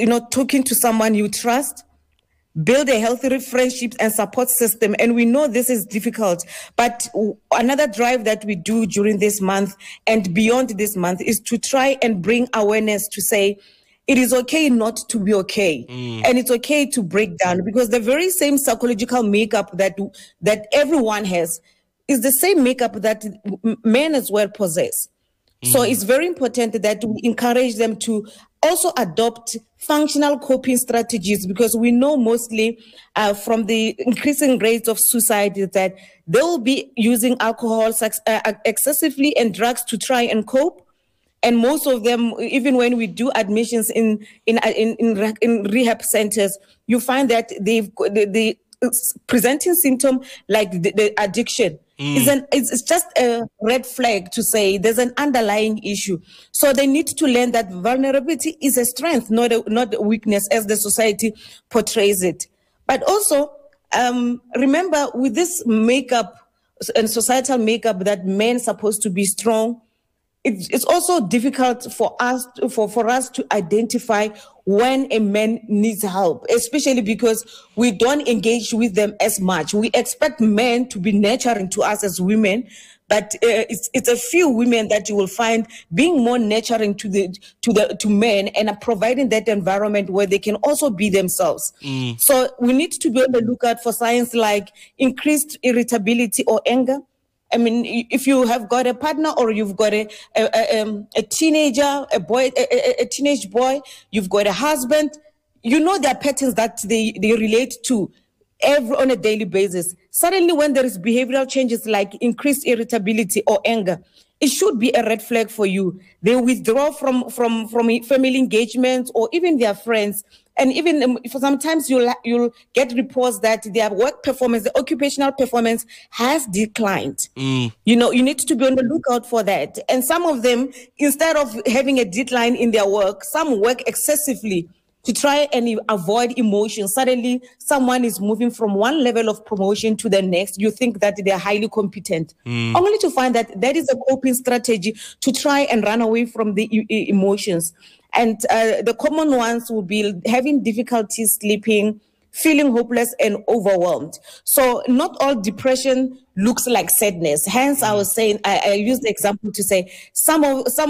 talking to someone you trust, build a healthy friendships and support system. And we know this is difficult, but another drive that we do during this month and beyond this month is to try and bring awareness to say, it is okay not to be okay. And it's okay to break down, because the very same psychological makeup that everyone has is the same makeup that men as well possess. So it's very important that we encourage them to also adopt functional coping strategies, because we know mostly from the increasing rates of suicide that they will be using alcohol excessively and drugs to try and cope. And most of them, even when we do admissions in rehab centers, you find that the presenting symptom like the addiction. It's just a red flag to say there's an underlying issue. So they need to learn that vulnerability is a strength, not a weakness, as the society portrays it. But also, remember, with this makeup and societal makeup that men are supposed to be strong, it's also difficult for us to identify when a man needs help, especially because we don't engage with them as much. We expect men to be nurturing to us as women, but it's a few women that you will find being more nurturing to men and are providing that environment where they can also be themselves. So we need to be on the lookout for signs like increased irritability or anger. I mean, if you have got a partner or you've got a teenager, a teenage boy, you've got a husband, you know there are patterns that they relate to on a daily basis. Suddenly, when there is behavioral changes like increased irritability or anger, it should be a red flag for you. They withdraw from family engagements or even their friends. And even for sometimes you'll get reports that their work performance, the occupational performance has declined. You need to be on the lookout for that. And some of them, instead of having a decline in their work, some work excessively to try and avoid emotion. Suddenly, someone is moving from one level of promotion to the next. You think that they are highly competent, only to find that is a coping strategy to try and run away from the emotions. And the common ones will be having difficulty sleeping, feeling hopeless and overwhelmed. So not all depression looks like sadness. Hence, I was saying, I used the example to say some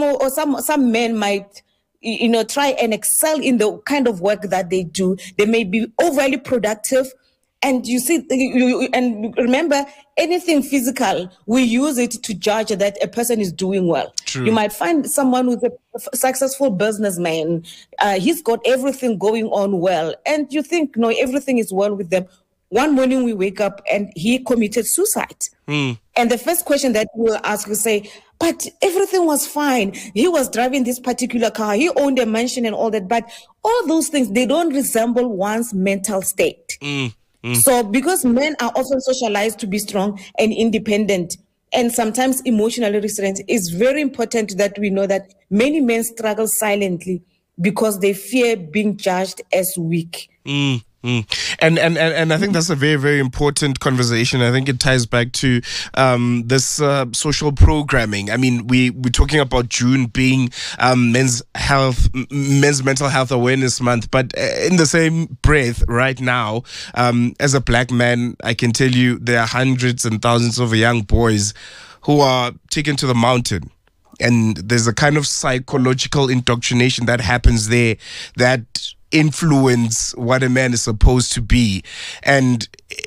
men might try and excel in the kind of work that they do. They may be overly productive. And you see, and remember, anything physical, we use it to judge that a person is doing well. True. You might find someone who's a successful businessman. He's got everything going on well. And you think, no, everything is well with them. One morning we wake up and he committed suicide. And the first question that we'll ask is say, but everything was fine. He was driving this particular car. He owned a mansion and all that. But all those things, they don't resemble one's mental state. So because men are often socialized to be strong and independent and sometimes emotionally restrained, it's very important that we know that many men struggle silently because they fear being judged as weak. And I think that's a very, very important conversation. I think it ties back to this social programming. I mean, we're talking about June being men's mental health awareness month, but in the same breath right now, as a black man, I can tell you there are hundreds and thousands of young boys who are taken to the mountain. And there's a kind of psychological indoctrination that happens there that influence what a man is supposed to be, and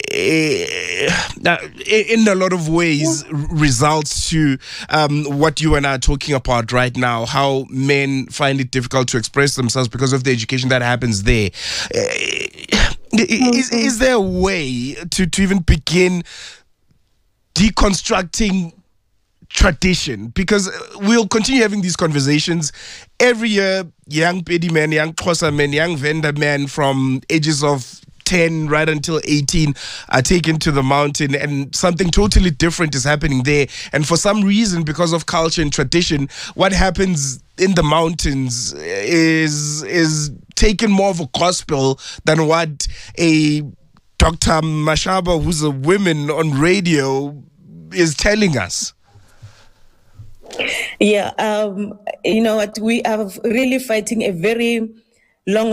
in a lot of ways results to what you and I are talking about right now, how men find it difficult to express themselves because of the education that happens there. Is there a way to even begin deconstructing tradition? Because we'll continue having these conversations every year. Young Pedi men, young Xhosa men, young Venda men from ages of 10 right until 18 are taken to the mountain, and something totally different is happening there. And for some reason, because of culture and tradition, what happens in the mountains is taken more of a gospel than what a Dr. Mashaba, who's a woman on radio, is telling us. Yeah, you know what? We are really fighting a very long